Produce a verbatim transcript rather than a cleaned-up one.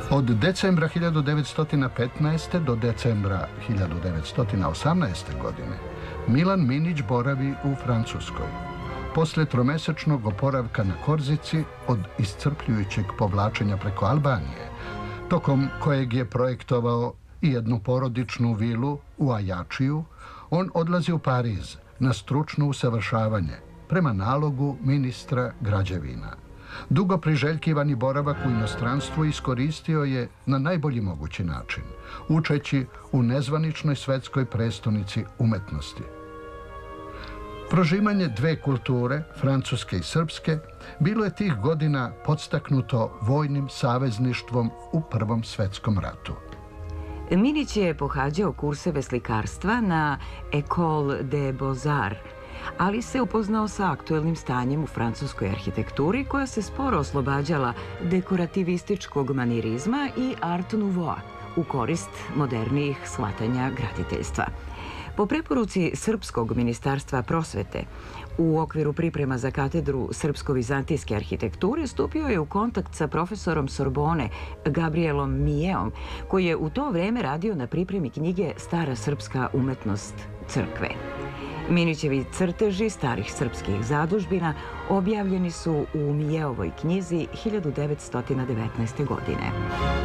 Od decembra hiljadu devetsto petnaeste. do decembra hiljadu devetsto osamnaeste. godine Milan Minić boravi u Francuskoj. Posle tromesečnog oporavka na Korzici od iscrpljujućeg povlačenja preko Albanije, tokom kojeg je projektovao i jednu porodičnu vilu u Ajačiju, on odlazi u Pariz na stručno usavršavanje prema nalogu ministra građevina. Dugo priželjkivani boravak u inostranstvu iskoristio je na najbolji mogući način, učeći u nezvaničnoj svetskoj prestonici umetnosti. Prožimanje dve kulture, francuske i srpske, bilo je tih godina podstaknuto vojnim savezništvom u Prvom svetskom ratu. Minić je pohađao kurseve slikarstva na École des Beaux-Arts, ali se upoznao sa aktuelnim stanjem u francuskoj arhitekturi koja se sporo oslobađala dekorativističkog manirizma i art nouveau u korist modernijih shvatanja graditeljstva. Po preporuci Srpskog ministarstva prosvete, u okviru priprema za katedru srpsko-vizantijske arhitekture stupio je u kontakt sa profesorom Sorbone Gabrielom Mijeom, koji je u to vreme radio na pripremi knjige Stara srpska umetnost crkve. Minićevi crteži starih srpskih zadužbina objavljeni su u Mijeovoj knjizi hiljadu devetsto devetnaeste. godine.